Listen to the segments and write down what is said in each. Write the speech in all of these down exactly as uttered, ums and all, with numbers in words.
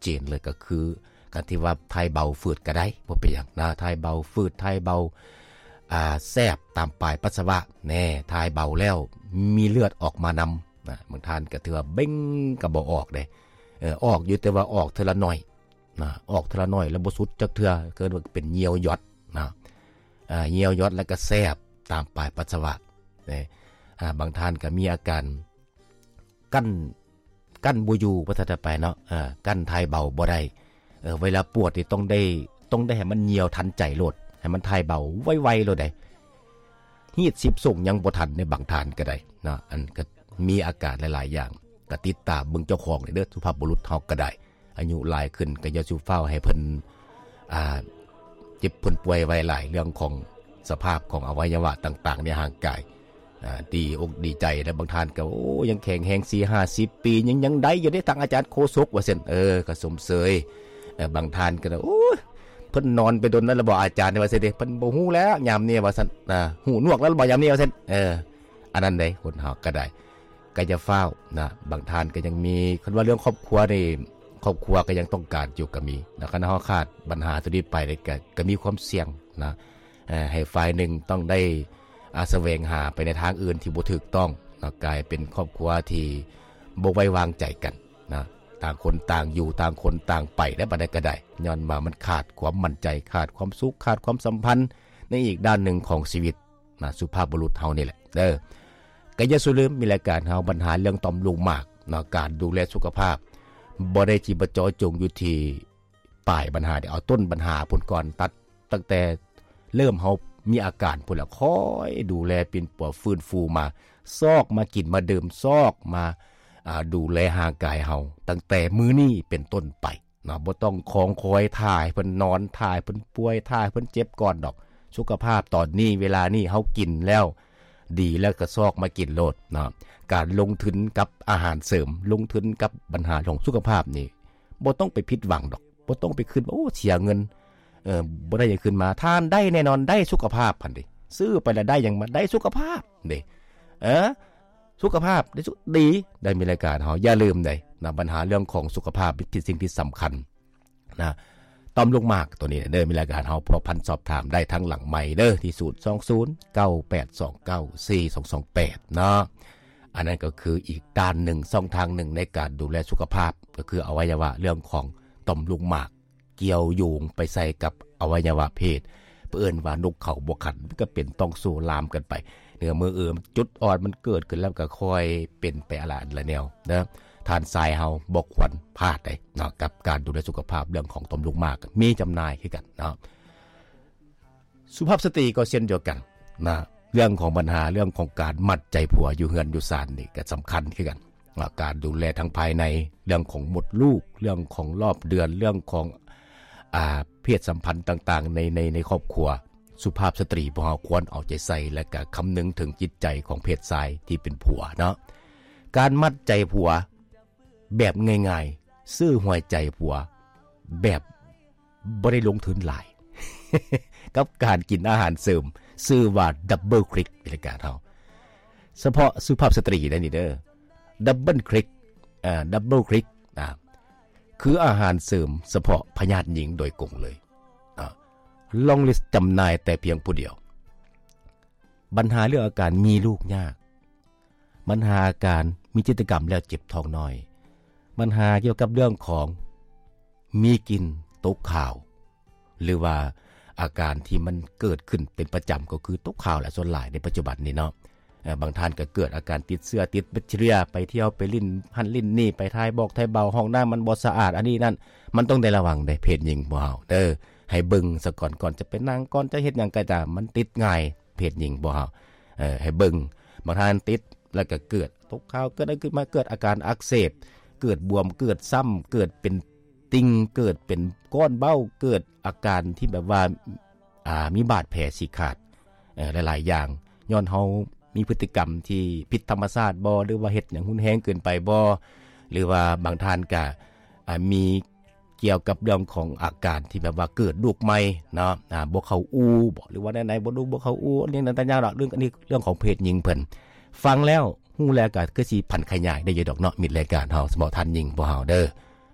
เจนเลยก็คือการที่ว่าทายเบาฝืดก็ได้บ่เป็นหยังนะทายเบาฝืดทายเบาอ่าแซ่บตามปลายปัสสาวะแน่ทายเบาแล้วมีเลือดออกมานำนะบางท่านก็ถือว่าเบ้งก็บ่ออกเด้เออออกอยู่แต่ว่าออกเทอละน้อยนะออกเทอละน้อยแล้วบ่สุดจักเทื่อเกิดว่าเป็นเหยี่ยวหยดนะอ่าเหยี่ยวหยดแล้วก็แซ่บตามปลายปัสสาวะนี่อ่าบางท่านก็มีอาการกั้นกั้นบ่อยู่ว่าถ้าไปเนาะอ่ากั้นทายเบาบ่ได้เออเวลาปวดนี่ต้องได้ต้องได้ให้มันเหยี่ยวทันใจโลดให้มันทายเบาไวๆโลดได้ฮีดสิบส่งยังบ่ทันในบางท่านก็ได้เนาะอันก็มีอาการหลายๆอย่างก็ติดตามเบิ่งเจ้าของเด้อสุภาพบุรุษเฮาก็ได้อายุหลายขึ้นก็อย่าสิเฝ้าให้เพิ่นอ่าเจ็บเพิ่นป่วยไว้หลายเรื่องของสภาพของอวัยวะต่างๆในร่างกายอ่าดีอกดีใจนะบางท่านก็โอ้ยังแข็งแรง สี่ห้าสิบ ปียังยังได้อยู่ได้ทางอาจารย์โคศกว่าซั่นเออก็สมเสยเออบางท่านก็โอ้เพิ่นนอนไปดนนั้นแล้วบ่อาจารย์ว่าซั่นเด้เพิ่นบ่ฮู้แล้วยามนี้ว่าซั่นอ่าหูหนวกแล้วบ่ยามนี้ว่าซั่นเอออันนั้นได้คนเฮาก็ได้ก็จะเฝ้านะบางท่านก็ยังมีคันว่าเรื่องครอบครัวนี่ครอบครัวก็ยังต้องการอยู่ก็มีนะคันเฮาขาดปัญหาตัวนี้ไปก็ก็มีความเสี่ยงนะเอ่อให้ฝ่ายหนึ่งต้องได้อาแสวงหาไปในทางอื่นที่บ่ถูกต้องนะกลายเป็นครอบครัวที่บ่ไว้วางใจกันนะต่างคนต่างอยู่ต่างคนต่างไปได้บ่ได้ก็ได้ย้อนว่ามันขาดความมั่นใจขาดความสุขขาดความสัมพันธ์ในอีกด้านหนึ่งของชีวิตนะสุภาพบุรุษเฮานี่แหละเด้อก็อย่าสุลืมมีรายการเฮาปัญหาเรื่องต่อมลูกหมากเนาะการดูแลสุขภาพบ่ได้จิบจ่อจงอยู่ที่ปลายปัญหาเดี๋ยวเอาต้นปัญหาพุ่นก่อนตัดตั้งแต่เริ่มเฮามีอาการพุ่นแล้วค่อยดูแลเป็นปัวฟื้นฟูมาซอกมากินมาดื่มซอกมาอ่าดูแลร่างกายเฮาตั้งแต่มื้อนี้เป็นต้นไปเนาะบ่ต้องคองคอยถ่ายเพิ่นนอนถ่ายเพิ่นป่วยถ่ายเพิ่นเจ็บก่อนดอกสุขภาพตอนนี้เวลานี้เฮากินแล้วดีแล้วก็ซอกมากินโลดเนาะการลงทุนกับอาหารเสริมลงทุนกับปัญหาของสุขภาพนี่บ่ต้องไปผิดหวังดอกบ่ต้องไปขึ้นโอ้เสียเงินเออบ่ได้หยังขึ้นมาทานได้แน่นอนได้สุขภาพพันดิซื้อไปแล้วได้หยังมาได้สุขภาพเด้เออสุขภาพได้ดีได้มีรายการเฮาอย่าลืมได้นะปัญหาเรื่องของสุขภาพเป็นสิ่งที่สำคัญนะต่อมลูกหมากตัวนี้เด้อมีรายการเฮาพอพันสอบถามได้ทั้งหลังไมค์เด้อที่ศูนย์ สอง ศูนย์ เก้า แปด สอง เก้า สี่ สอง สอง แปดเนาะอันนั้นก็คืออีกด้านหนึ่งช่องทางหนึ่งในการดูแลสุขภาพก็คืออวัยวะเรื่องของต่อมลูกหมากเกี่ยวโยงไปใส่กับอวัยวะเพศเปิ้นว่านกเขาบ่ขันก็เป็นต้องสู้ลามกันไปเนื้อมือเอิมจุดอ่อนมันเกิดขึ้นแล้วก็ค่อยเป็นไปอะไรละแนวนะทานทรายเฮาบ่ควรพลาดได้เนาะกับการดูแลสุขภาพเรื่องของต่อมลูกหมากมีจำหน่ายคือกันเนาะสุภาพสตรีก็เช่นเดียวกันนะเรื่องของปัญหาเรื่องของการมัดใจผัวอยู่เฮือนอยู่ศาลนี่ก็สำคัญคือกันการดูแลทางภายในเรื่องของมดลูกเรื่องของรอบเดือนเรื่องของอ่าเพศสัมพันธ์ต่างๆในในในครอบครัวสุภาพสตรีพวกเราควรเอาใจใส่และก็คำนึงถึงจิตใจของเพศชายที่เป็นผัวเนาะการมัดใจผัวแบบง่ายๆซื้อหัวใจผัวแบบบ่ได้ลงทุนหลาย กับการกินอาหารเสริมชื่อว่าดับเบิลคลิกเป็นรายการเฮาเฉพาะสุภาพสตรีนะนี่เด้อดับเบิลคลิกอ่าดับเบิลคลิกนะคืออาหารเสริมเฉพาะพญาติหญิงโดยกงเลยอ่าลองลิสต์จำหน่ายแต่เพียงผู้เดียวปัญหาเรื่องอาการมีลูกยากปัญหาอาการมีจิตกรรมแล้วเจ็บท้องน้อยปัญหาเกี่ยวกับเรื่องของมีกินตกข่าวหรือว่าอาการที่มันเกิดขึ้นเป็นประจำก็คือตกข่าวและส่วนหลายในปัจจุบันนี้เนาะบางท่านก็เกิดอาการติดเสื้อติดแบคทีเรียไปเที่ยวไปลิ้นหันลิ้นนี่ไปทายบอกทายเบาห้องน้ามันบ่สะอาดอันนี้นั่นมันต้องได้ระวังได้เพศหญิงบ่เฮาเด้อให้เบิ่งซะก่อนก่อนจะไปนั่งก่อนจะเฮ็ดหยังก็ตามมันติดง่ายเพศหญิงบ่เฮาเออให้เบิ่งบางท่านติดแล้วก็เกิดตกข่าวเกิดอะไรขึ้นมาเกิดอาการอักเสบเกิดบวมเกิดซ้ำเกิดเป็นติ่งเกิดเป็นก้อนเบ้าเกิดอาการที่แบบว่าอ่ามีบาดแผลฉีกขาดเอ่อหลายๆอย่างย้อนเฮามีพฤติกรรมที่ผิดธรรมชาติบ่หรือว่าเฮ็ดหยังรุนแรงเกินไปบ่หรือว่าบางท่านก็อ่ามีเกี่ยวกับเรื่องของอาการที่แบบว่าเกิดลูกใหม่เนาะอ่าบ่เข้าอูบ่หรือว่าไหนๆบ่ดูบ่เข้าอูอันนี้นั่นแต่ยาวดอกเรื่องอันนี้เรื่องของเพศหญิงเพิ่นฟังแล้วฮู้แล้วก็คือสิพันขยายได้อยู่ดอกเนาะมิดรายการเฮาสมอทันหญิงบ่เฮาเด้อ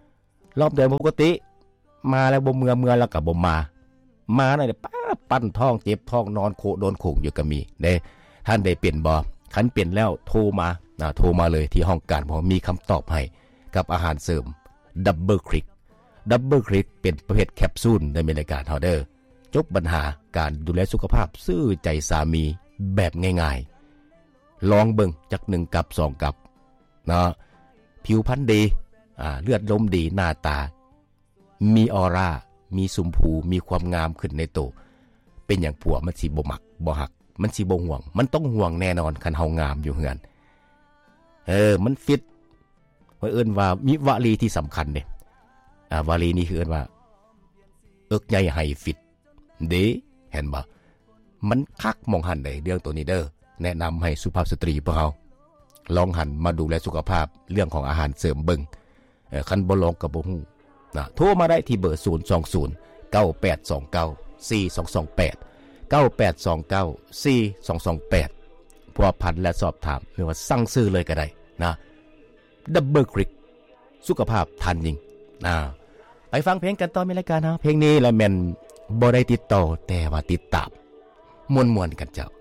รอบเดือนปกติมาแล้วบ่เมื่อเมื่อแล้วก็บ่มามาหน่อยป้าปั้นท้องเจ็บท้องนอนโคโดนโขงอยู่ก็มีเด้ท่านได้เปลี่ยนบ่คันเปลี่ยนแล้วโทรมานะโทรมาเลยที่ห้องการผมมีคำตอบให้กับอาหารเสริมดับเบิลคลิกดับเบิลคลิกเป็นประเภทแคปซูลในบรรยากาศเฮาเด้อจบปัญหาการดูแลสุขภาพซื่อใจสามีแบบง่ายๆลองเบิ่งจักหนึ่งกับสองกับเนาะผิวพรรณดีอ่าเลือดลมดีหน้าตามีออร่ามีสุมผูมีความงามขึ้นในโตเป็นอย่างผัวมันสิบ่มักบ่ฮักมันสิบ่ห่วงมันต้องห่วงแน่นอนคันเฮางามอยู่เฮือนเออมันฟิตว่าเอิ้นว่ามีวลีที่สำคัญเด้อ่าวลีนี้คือเอิ้นว่าเอิกใหญ่ให้ฟิตเด้เห็นบ่มันคักมองหันได้เรื่องตัวนี้เด้อแนะนำให้สุภาพสตรีพวกเฮาลองหันมาดูแลสุขภาพเรื่องของอาหารเสริมเบิ่งเออคันบ่ลองก็บ่ฮู้นะโทรมาได้ที่เบอร์ศูนย์ สอง ศูนย์ เก้า แปด สอง เก้า สี่ สอง สอง แปด เก้า แปด สอง เก้า สี่ สอง สอง แปดพัวพันและสอบถามหรือว่าสั่งซื้อเลยก็ได้นะดับเบิลคลิกสุขภาพทันยิงอ่าไปฟังเพลงกันต่อมีรายการเฮาเพลงนี้และแม่นบ่ได้ติดต่อแต่ว่าติดตามม่วนๆกันเจ้า